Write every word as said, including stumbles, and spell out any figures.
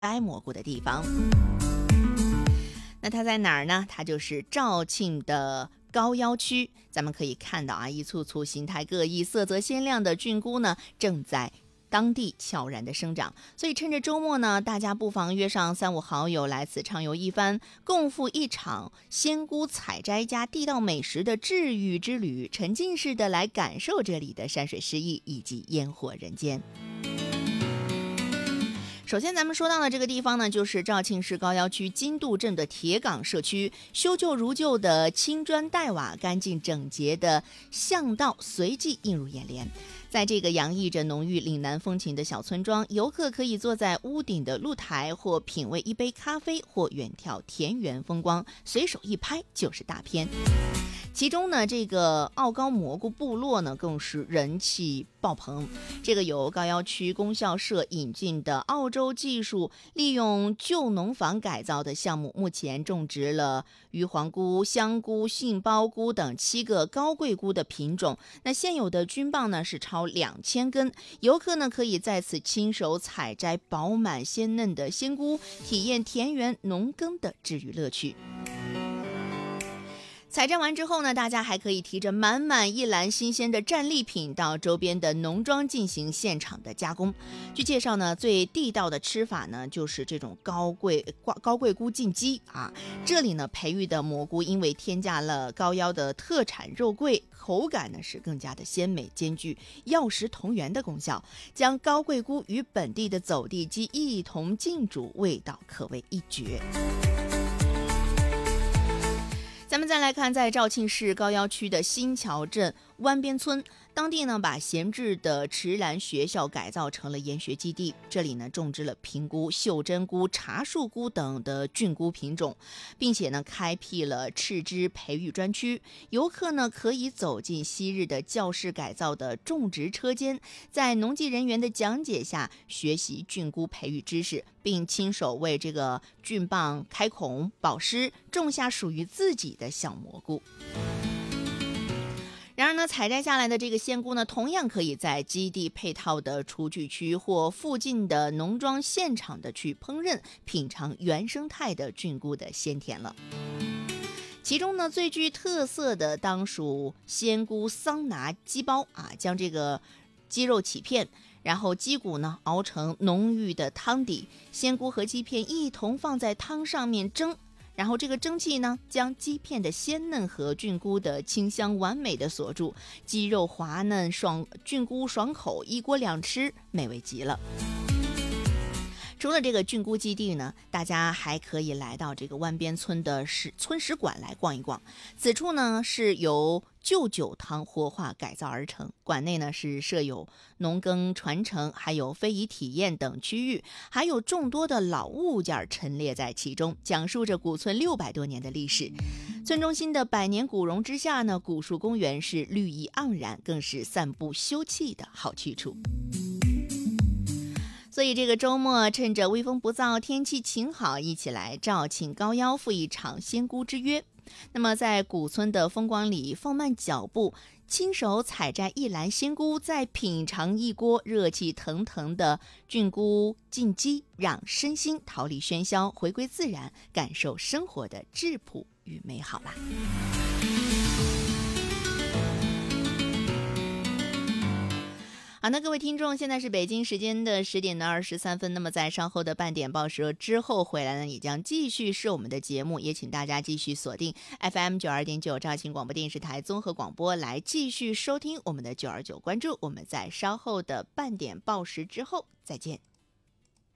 摘蘑菇的地方。那它在哪儿呢？它就是肇庆的高腰区。咱们可以看到啊，一簇簇形态各异、色泽鲜亮的菌菇呢，正在当地悄然的生长。所以趁着周末呢，大家不妨约上三五好友来此畅游一番，共赴一场鲜菇采摘加地道美食的治愈之旅，沉浸式的来感受这里的山水诗意以及烟火人间。首先咱们说到的这个地方呢，就是肇庆市高腰区金渡镇的铁岗社区，修旧如旧的青砖黛瓦，干净整洁的巷道随即映入眼帘。在这个洋溢着浓郁岭南风情的小村庄，游客可以坐在屋顶的露台，或品味一杯咖啡，或远眺田园风光，随手一拍就是大片。其中呢，这个奥高蘑菇部落呢，更是人气爆棚。这个由高腰区供销社引进的澳洲技术，利用旧农房改造的项目，目前种植了鱼黄菇、香菇、杏鲍菇等七个高贵菇的品种。那现有的菌棒呢是超两千根，游客呢可以在此亲手采摘饱满鲜嫩的鲜菇，体验田园农耕的治愈乐趣。采摘完之后呢，大家还可以提着满满一篮新鲜的战利品到周边的农庄进行现场的加工。据介绍呢，最地道的吃法呢，就是这种高贵高贵菇浸鸡啊。这里呢培育的蘑菇因为添加了高腰的特产肉桂，口感呢是更加的鲜美，兼具药食同源的功效，将高贵菇与本地的走地鸡一同浸煮，味道可谓一绝。咱们再来看，在肇庆市高腰区的新桥镇湾边村，当地呢把闲置的池兰学校改造成了研学基地。这里呢种植了平菇、袖珍菇、茶树菇等的菌菇品种，并且呢开辟了赤枝培育专区。游客呢可以走进昔日的教室改造的种植车间，在农技人员的讲解下学习菌菇培育知识，并亲手为这个菌棒开孔保湿，种下属于自己的小蘑菇。然而呢，采摘下来的这个鲜菇呢，同样可以在基地配套的厨具区或附近的农庄现场的去烹饪，品尝原生态的菌菇的鲜甜了。其中呢，最具特色的当属鲜菇桑拿鸡煲啊，将这个鸡肉起片，然后鸡骨呢熬成浓郁的汤底，鲜菇和鸡片一同放在汤上面蒸。然后这个蒸汽呢，将鸡片的鲜嫩和菌菇的清香完美的锁住，鸡肉滑嫩爽，菌菇爽口，一锅两吃，美味极了。除了这个菌菇基地呢，大家还可以来到这个湾边村的史村史馆来逛一逛。此处呢是由旧酒堂活化改造而成，馆内呢是设有农耕传承，还有非遗体验等区域，还有众多的老物件陈列在其中，讲述着古村六百多年的历史。村中心的百年古榕之下呢，古树公园是绿意盎然，更是散步休憩的好去处。所以这个周末趁着微风不燥，天气晴好，一起来肇庆高腰赴一场鲜菇之约。那么在古村的风光里放慢脚步，亲手采摘一篮鲜菇，再品尝一锅热气腾腾的菌菇浸鸡，让身心逃离喧嚣，回归自然，感受生活的质朴与美好啦。好，那各位听众，现在是北京时间的十点的二十三分。那么在稍后的半点报时之后回来呢，也将继续是我们的节目，也请大家继续锁定 F M 九二点九肇庆广播电视台综合广播，来继续收听我们的九二九关注。我们在稍后的半点报时之后再见。